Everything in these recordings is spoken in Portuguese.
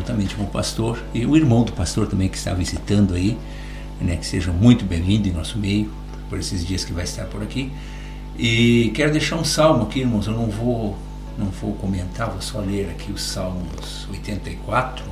juntamente com o pastor e o irmão do pastor também que está visitando aí, né, que seja muito bem-vindo em nosso meio por esses dias que vai estar por aqui. E quero deixar um salmo aqui, irmãos. Eu não vou comentar, vou só ler aqui os Salmos 84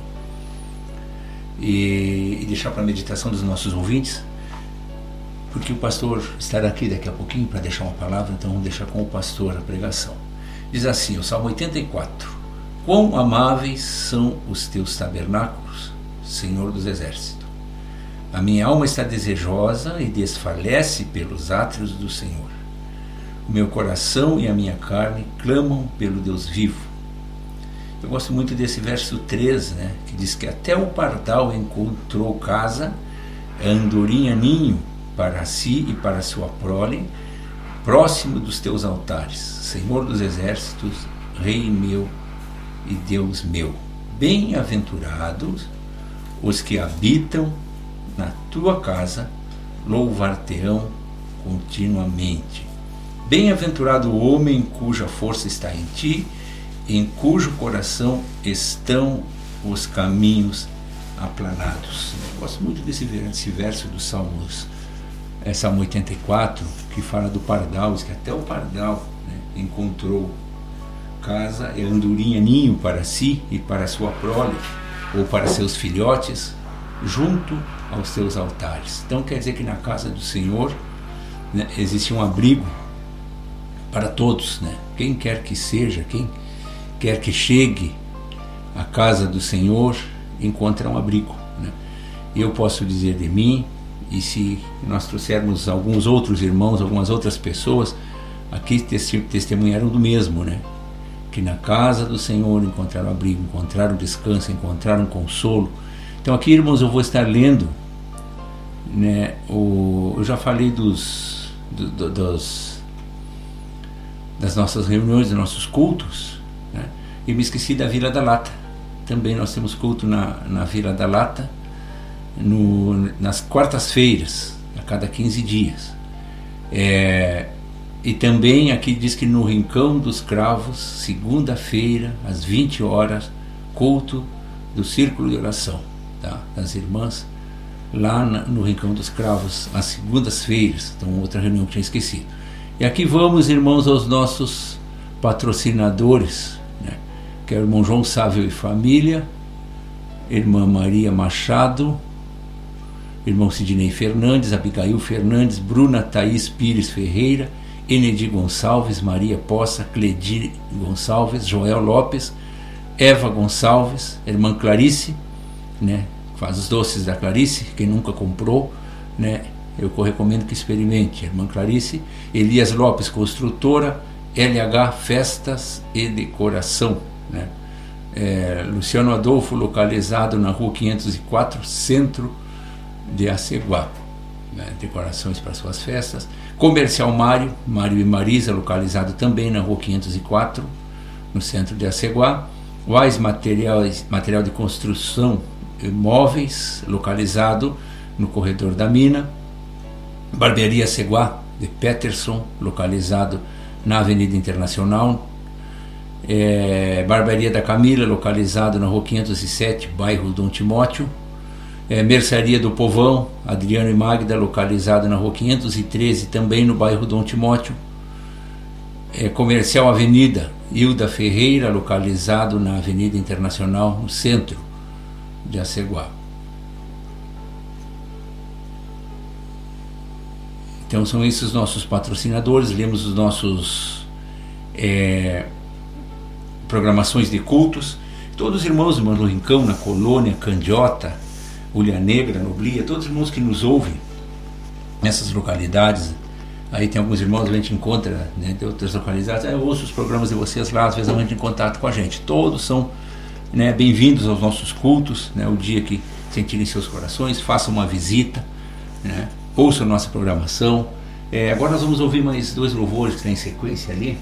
e deixar para a meditação dos nossos ouvintes, porque o pastor estará aqui daqui a pouquinho para deixar uma palavra, então vamos deixar com o pastor a pregação. Diz assim, o Salmo 84: Quão amáveis são os teus tabernáculos, Senhor dos exércitos! A minha alma está desejosa e desfalece pelos átrios do Senhor. O meu coração e a minha carne clamam pelo Deus vivo. Eu gosto muito desse verso 3, né, que diz que até o pardal encontrou casa, a andorinha ninho para si e para sua prole, próximo dos teus altares, Senhor dos exércitos, Rei meu e Deus meu. Bem-aventurados os que habitam na tua casa, louvar-te-ão continuamente. Bem-aventurado o homem cuja força está em ti, em cujo coração estão os caminhos aplanados. Eu gosto muito desse verso dos Salmos, Salmo 84, que fala do pardal, que até o pardal, né, encontrou casa e andorinha ninho para si e para sua prole, ou para seus filhotes, junto aos seus altares. Então quer dizer que na casa do Senhor, né, existe um abrigo para todos, né? Quem quer que seja, quem quer que chegue à casa do Senhor, encontra um abrigo, né? E eu posso dizer de mim, e se nós trouxermos alguns outros irmãos, algumas outras pessoas, aqui testemunharam do mesmo, né? Que na casa do Senhor encontraram abrigo, encontraram descanso, encontraram consolo. Então aqui, irmãos, eu vou estar lendo, né, eu já falei das nossas reuniões, dos nossos cultos, né, e me esqueci da Vila da Lata. Também nós temos culto na Vila da Lata, nas quartas-feiras, a cada 15 dias. E também aqui diz que no Rincão dos Cravos, segunda-feira, às 20 horas, culto do Círculo de Oração, tá, das irmãs, lá no Rincão dos Cravos, às segundas-feiras. Então, outra reunião que tinha esquecido. E aqui vamos, irmãos, aos nossos patrocinadores, né, que é o irmão João Sávio e família, irmã Maria Machado, irmão Sidney Fernandes, Abigail Fernandes, Bruna Thaís Pires Ferreira, Enedi Gonçalves, Maria Poça, Cledi Gonçalves, Joel Lopes, Eva Gonçalves, irmã Clarice, né, faz os doces da Clarice, quem nunca comprou, né, eu recomendo que experimente, irmã Clarice. Elias Lopes, construtora, LH Festas e Decoração, né, Luciano Adolfo, localizado na rua 504, centro de Aceguá, né, decorações para suas festas. Comercial Mário e Marisa, localizado também na rua 504, no centro de Aceguá. Wise material de construção e móveis, localizado no corredor da mina. Barbearia Aceguá de Peterson, localizado na Avenida Internacional. Barbearia da Camila, localizado na rua 507, bairro Dom Timóteo. Mercearia do Povão, Adriano e Magda, localizado na rua 513, também no bairro Dom Timóteo. Comercial Avenida Hilda Ferreira, localizado na Avenida Internacional, no centro de Aceguá. Então são esses os nossos patrocinadores. Lemos os nossos programações de cultos. Todos os irmãos no Rincão, na Colônia, Candiota, Ulha Negra, Noblia, todos os irmãos que nos ouvem nessas localidades. Aí tem alguns irmãos que a gente encontra, né, de outras localidades. Eu ouço os programas de vocês lá, às vezes a gente em contato com a gente. Todos são, né, bem-vindos aos nossos cultos, né, o dia que sentirem seus corações, façam uma visita, né, ouçam a nossa programação. Agora nós vamos ouvir mais 2 louvores que estão em sequência ali,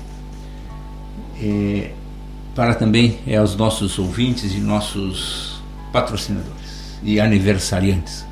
para também aos nossos ouvintes e nossos patrocinadores e aniversariantes.